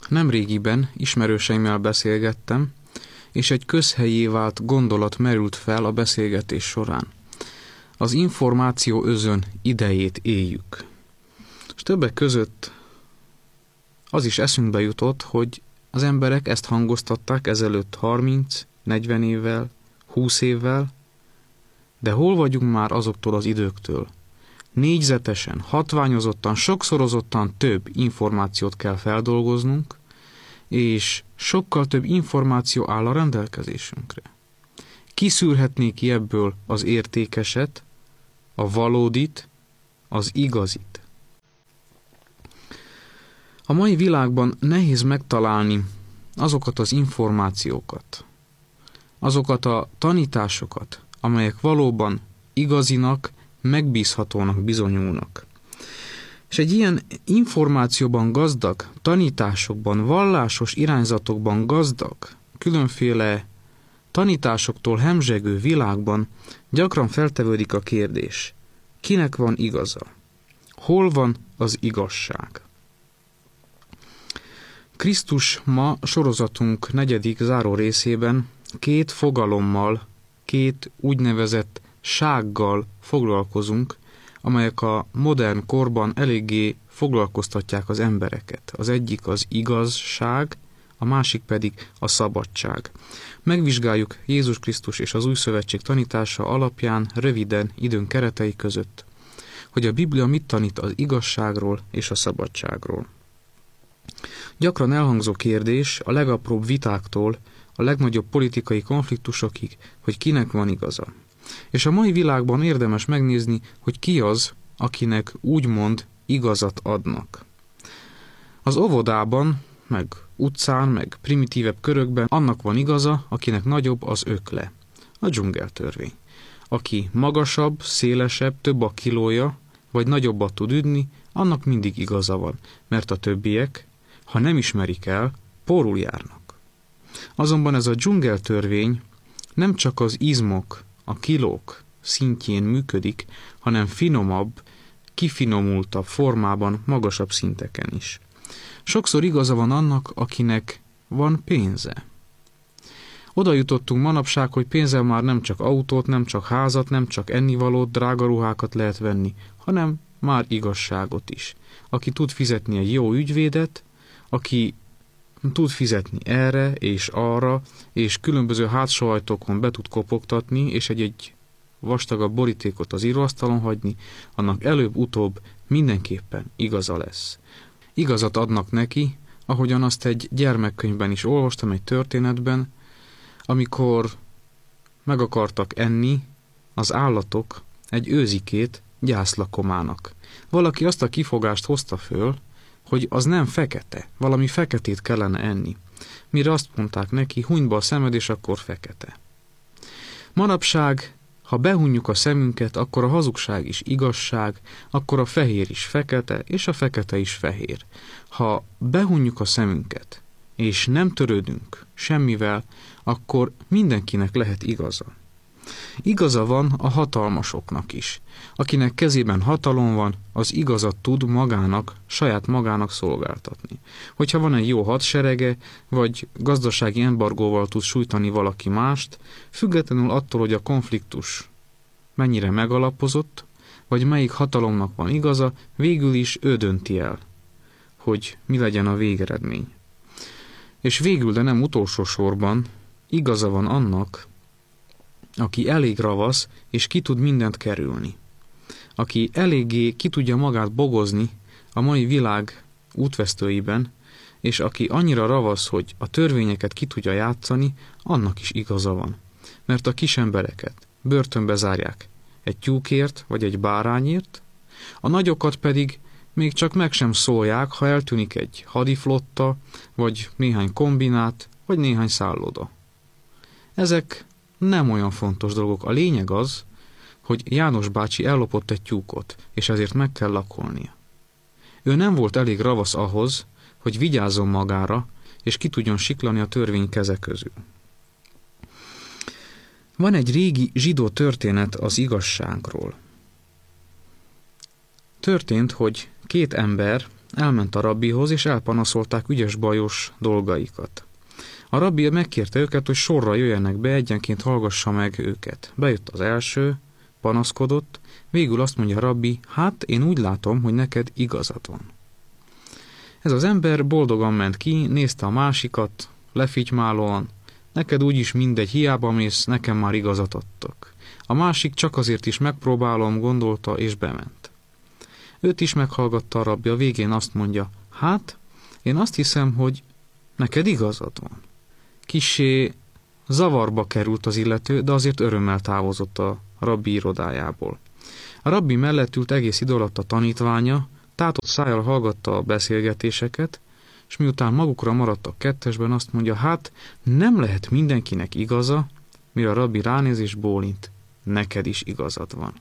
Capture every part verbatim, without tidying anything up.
Nemrégiben ismerőseimmel beszélgettem, és egy közhelyi vált gondolat merült fel a beszélgetés során. Az információ özön idejét éljük. És többek között az is eszünkbe jutott, hogy az emberek ezt hangoztatták ezelőtt harminc, negyven évvel, húsz évvel, de hol vagyunk már azoktól az időktől? Négyzetesen, hatványozottan, sokszorozottan több információt kell feldolgoznunk, és sokkal több információ áll a rendelkezésünkre. Kiszűrhetné ki ebből az értékeset, a valódit, az igazit. A mai világban nehéz megtalálni azokat az információkat, azokat a tanításokat, amelyek valóban igazinak, megbízhatónak bizonyulnak. És egy ilyen információban gazdag, tanításokban, vallásos irányzatokban gazdag, különféle tanításoktól hemzsegő világban gyakran feltevődik a kérdés, kinek van igaza? Hol van az igazság? Krisztus ma sorozatunk negyedik záró részében két fogalommal, két úgynevezett sággal foglalkozunk, amelyek a modern korban eléggé foglalkoztatják az embereket. Az egyik az igazság, a másik pedig a szabadság. Megvizsgáljuk Jézus Krisztus és az Új Szövetség tanítása alapján röviden időn keretei között, hogy a Biblia mit tanít az igazságról és a szabadságról. Gyakran elhangzó kérdés a legapróbb vitáktól a legnagyobb politikai konfliktusokig, hogy kinek van igaza. És a mai világban érdemes megnézni, hogy ki az, akinek úgymond igazat adnak. Az óvodában, meg utcán, meg primitívebb körökben annak van igaza, akinek nagyobb az ökle. A dzsungeltörvény. Aki magasabb, szélesebb, több a kilója, vagy nagyobbat tud ütni, annak mindig igaza van, mert a többiek, ha nem ismerik el, pórul járnak. Azonban ez a dzsungeltörvény nem csak az izmok, a kilók szintjén működik, hanem finomabb, kifinomultabb formában, magasabb szinteken is. Sokszor igaza van annak, akinek van pénze. Oda jutottunk manapság, hogy pénzzel már nem csak autót, nem csak házat, nem csak ennivalót, drága ruhákat lehet venni, hanem már igazságot is. Aki tud fizetni egy jó ügyvédet, aki tud fizetni erre és arra, és különböző hátsó ajtókon be tud kopogtatni, és egy-egy vastagabb borítékot az íróasztalon hagyni, annak előbb-utóbb mindenképpen igaza lesz. Igazat adnak neki, ahogyan azt egy gyermekkönyvben is olvastam, egy történetben, amikor meg akartak enni az állatok egy őzikét gyászlakomának. Valaki azt a kifogást hozta föl, hogy az nem fekete, valami feketét kellene enni. Mire azt mondták neki, hunyd be a szemed, és akkor fekete. Manapság, ha behunjuk a szemünket, akkor a hazugság is igazság, akkor a fehér is fekete, és a fekete is fehér. Ha behunjuk a szemünket, és nem törődünk semmivel, akkor mindenkinek lehet igaza. Igaza van a hatalmasoknak is. Akinek kezében hatalom van, az igazat tud magának, saját magának szolgáltatni. Hogyha van egy jó hadserege, vagy gazdasági embargóval tud sújtani valaki mást, függetlenül attól, hogy a konfliktus mennyire megalapozott, vagy melyik hatalomnak van igaza, végül is ő dönti el, hogy mi legyen a végeredmény. És végül, de nem utolsó sorban, igaza van annak, aki elég ravasz, és ki tud mindent kerülni. Aki eléggé ki tudja magát bogozni a mai világ útvesztőiben, és aki annyira ravasz, hogy a törvényeket ki tudja játszani, annak is igaza van. Mert a kis embereket börtönbe zárják egy tyúkért, vagy egy bárányért, a nagyokat pedig még csak meg sem szólják, ha eltűnik egy hadiflotta, vagy néhány kombinát, vagy néhány szálloda. Ezek nem olyan fontos dolgok. A lényeg az, hogy János bácsi ellopott egy tyúkot, és ezért meg kell lakolnia. Ő nem volt elég ravasz ahhoz, hogy vigyázzon magára, és ki tudjon siklani a törvény keze közül. Van egy régi zsidó történet az igazságról. Történt, hogy két ember elment a rabbihoz, és elpanaszolták ügyes bajos dolgaikat. A rabbi megkérte őket, hogy sorra jöjjenek be, egyenként hallgassa meg őket. Bejött az első, panaszkodott, végül azt mondja a rabbi, hát én úgy látom, hogy neked igazad van. Ez az ember boldogan ment ki, nézte a másikat, lefitymálóan, neked úgyis mindegy, hiába mész, nekem már igazat adtak. A másik csak azért is megpróbálom, gondolta, és bement. Őt is meghallgatta a rabbi, a végén azt mondja, hát, én azt hiszem, hogy neked igazad van. Kissé zavarba került az illető, de azért örömmel távozott a rabbi irodájából. A rabbi mellett ült egész idő alatt a tanítványa, tátott szájjal hallgatta a beszélgetéseket, és miután magukra maradtak kettesben, azt mondja, hát nem lehet mindenkinek igaza, mire a rabbi ránéz és bólint, neked is igazad van.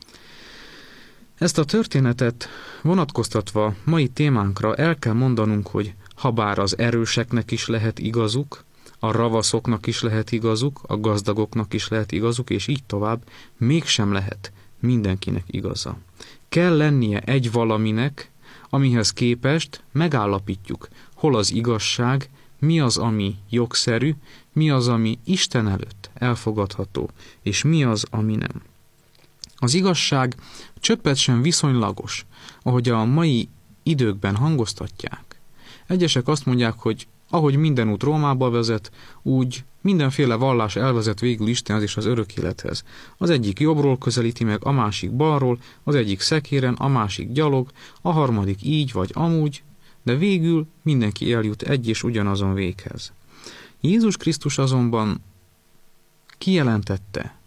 Ezt a történetet vonatkoztatva mai témánkra el kell mondanunk, hogy habár az erőseknek is lehet igazuk, a ravaszoknak is lehet igazuk, a gazdagoknak is lehet igazuk, és így tovább, mégsem lehet mindenkinek igaza. Kell lennie egy valaminek, amihez képest megállapítjuk, hol az igazság, mi az, ami jogszerű, mi az, ami Isten előtt elfogadható, és mi az, ami nem. Az igazság csöppet sem viszonylagos, ahogy a mai időkben hangoztatják. Egyesek azt mondják, hogy ahogy minden út Rómába vezet, úgy mindenféle vallás elvezet végül Istenhez és az örök élethez. Az egyik jobbról közelíti meg, a másik balról, az egyik szekéren, a másik gyalog, a harmadik így vagy amúgy, de végül mindenki eljut egy és ugyanazon véghez. Jézus Krisztus azonban kijelentette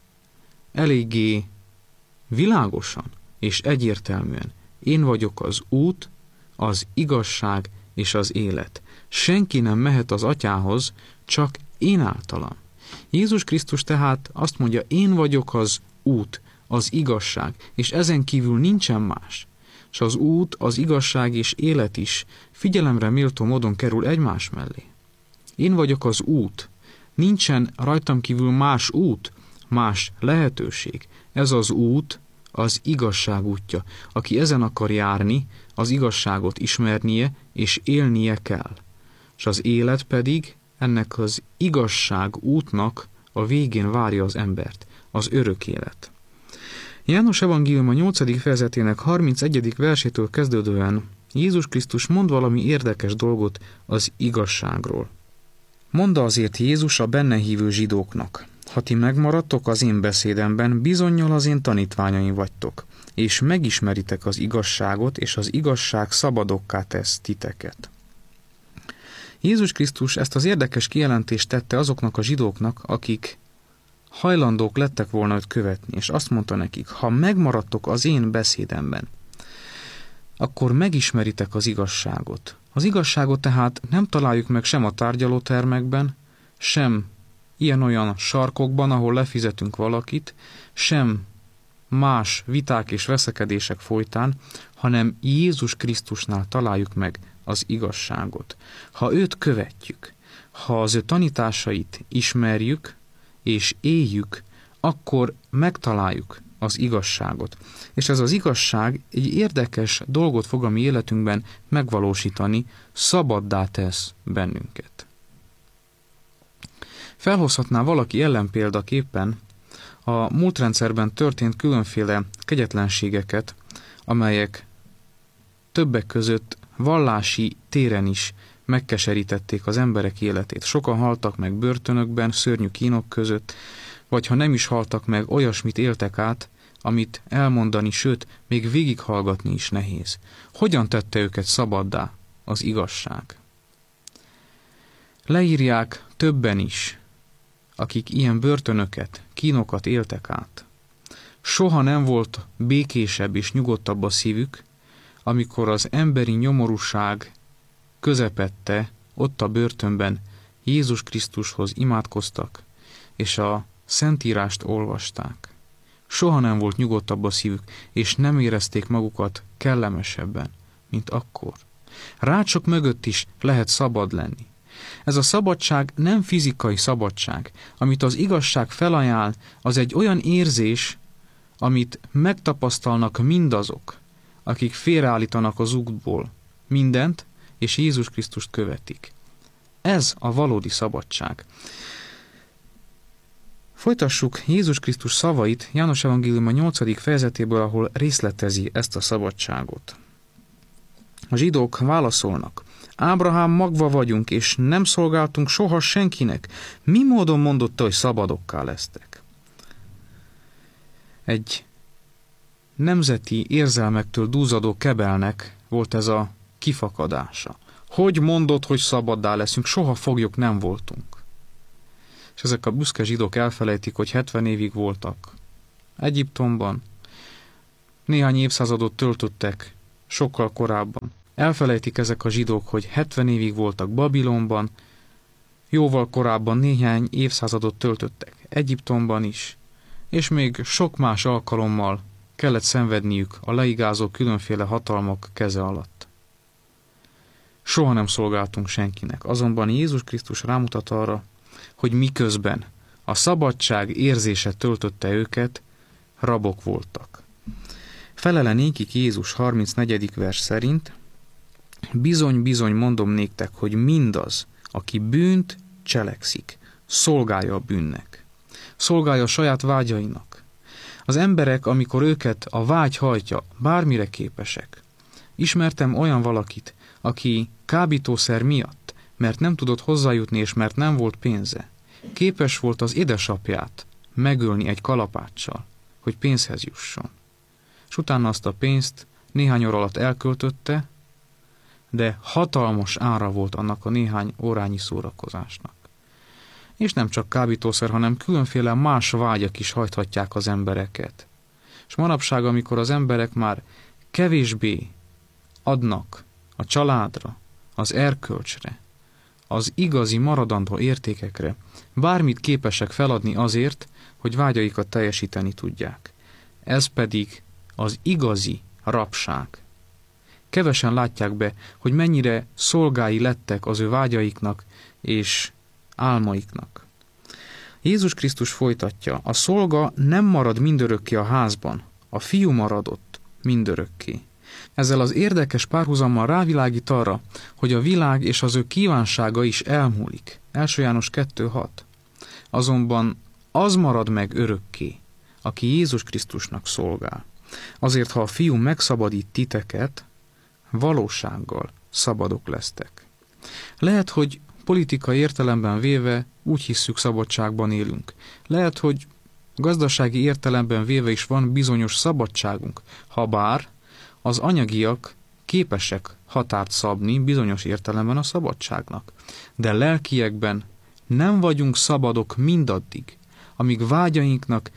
eléggé világosan és egyértelműen, én vagyok az út, az igazság és az élet. Senki nem mehet az Atyához, csak én általam. Jézus Krisztus tehát azt mondja, én vagyok az út, az igazság, és ezen kívül nincsen más. És az út, az igazság és élet is figyelemre méltó módon kerül egymás mellé. Én vagyok az út. Nincsen rajtam kívül más út, más lehetőség. Ez az út, az igazság útja. Aki ezen akar járni, az igazságot ismernie és élnie kell. És az élet pedig ennek az igazság útnak a végén várja az embert, az örök élet. János evangélium a nyolcadik fejezetének harmincegyedik versétől kezdődően Jézus Krisztus mond valami érdekes dolgot az igazságról. Mondta azért Jézus a benne hívő zsidóknak, ha ti megmaradtok az én beszédemben, bizonnyal az én tanítványaim vagytok, és megismeritek az igazságot, és az igazság szabadokká tesz titeket. Jézus Krisztus ezt az érdekes kijelentést tette azoknak a zsidóknak, akik hajlandók lettek volna őt követni, és azt mondta nekik, ha megmaradtok az én beszédemben, akkor megismeritek az igazságot. Az igazságot tehát nem találjuk meg sem a tárgyalótermekben, sem ilyen-olyan sarkokban, ahol lefizetünk valakit, sem más viták és veszekedések folytán, hanem Jézus Krisztusnál találjuk meg az igazságot. Ha őt követjük, ha az ő tanításait ismerjük és éljük, akkor megtaláljuk az igazságot. És ez az igazság egy érdekes dolgot fog a mi életünkben megvalósítani, szabaddá tesz bennünket. Felhozhatná valaki ellenpéldaképpen a múltrendszerben történt különféle kegyetlenségeket, amelyek többek között vallási téren is megkeserítették az emberek életét. Sokan haltak meg börtönökben, szörnyű kínok között, vagy ha nem is haltak meg, olyasmit éltek át, amit elmondani, sőt, még végighallgatni is nehéz. Hogyan tette őket szabaddá az igazság? Leírják többen is, akik ilyen börtönöket, kínokat éltek át. Soha nem volt békésebb és nyugodtabb a szívük, amikor az emberi nyomorúság közepette ott a börtönben Jézus Krisztushoz imádkoztak, és a Szentírást olvasták. Soha nem volt nyugodtabb a szívük, és nem érezték magukat kellemesebben, mint akkor. Rácsok mögött is lehet szabad lenni. Ez a szabadság nem fizikai szabadság. Amit az igazság felajánl, az egy olyan érzés, amit megtapasztalnak mindazok, akik félreállítanak az útból, mindent, és Jézus Krisztust követik. Ez a valódi szabadság. Folytassuk Jézus Krisztus szavait János Evangélium a nyolcadik fejezetéből, ahol részletezi ezt a szabadságot. A zsidók válaszolnak: Ábrahám magva vagyunk, és nem szolgáltunk soha senkinek. Mi módon mondotta, hogy szabadokká lesztek? Egy nemzeti érzelmektől duzzadó kebelnek volt ez a kifakadása. Hogy mondod, hogy szabaddá leszünk? Soha foglyok nem voltunk. És ezek a büszke zsidók elfelejtik, hogy hetven évig voltak Egyiptomban, néhány évszázadot töltöttek sokkal korábban. Elfelejtik ezek a zsidók, hogy hetven évig voltak Babilonban, jóval korábban néhány évszázadot töltöttek Egyiptomban is, és még sok más alkalommal kellett szenvedniük a leigázó különféle hatalmak keze alatt. Soha nem szolgáltunk senkinek, azonban Jézus Krisztus rámutat arra, hogy miközben a szabadság érzése töltötte őket, rabok voltak. Felele nékik Jézus harmincnegyedik vers szerint: Bizony-bizony mondom néktek, hogy mindaz, aki bűnt cselekszik, szolgálja a bűnnek. Szolgálja a saját vágyainak. Az emberek, amikor őket a vágy hajtja, bármire képesek. Ismertem olyan valakit, aki kábítószer miatt, mert nem tudott hozzájutni és mert nem volt pénze, képes volt az édesapját megölni egy kalapáccsal, hogy pénzhez jusson. És utána azt a pénzt néhány óra alatt elköltötte, de hatalmas ára volt annak a néhány órányi szórakozásnak. És nem csak kábítószer, hanem különféle más vágyak is hajthatják az embereket. És manapság, amikor az emberek már kevésbé adnak a családra, az erkölcsre, az igazi maradandó értékekre, bármit képesek feladni azért, hogy vágyaikat teljesíteni tudják. Ez pedig az igazi rabság. Kevesen látják be, hogy mennyire szolgái lettek az ő vágyaiknak és álmaiknak. Jézus Krisztus folytatja: a szolga nem marad mindörökké a házban, a fiú maradott mindörökké. Ezzel az érdekes párhuzammal rávilágít arra, hogy a világ és az ő kívánsága is elmúlik. első János kettő hat. Azonban az marad meg örökké, aki Jézus Krisztusnak szolgál. Azért, ha a fiú megszabadít titeket, valósággal szabadok lesztek. Lehet, hogy politikai értelemben véve úgy hisszük, szabadságban élünk. Lehet, hogy gazdasági értelemben véve is van bizonyos szabadságunk, habár az anyagiak képesek határt szabni bizonyos értelemben a szabadságnak. De lelkiekben nem vagyunk szabadok mindaddig, amíg vágyainknak,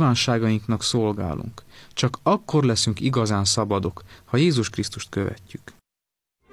kívánságainknak szolgálunk. Csak akkor leszünk igazán szabadok, ha Jézus Krisztust követjük.